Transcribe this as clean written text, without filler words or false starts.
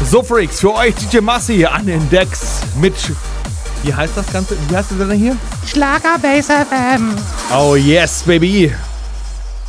So Freaks, für euch DJ Massi an den Decks mit, wie heißt das Ganze, wie heißt das denn hier? Schlager Bass FM. Oh yes, baby.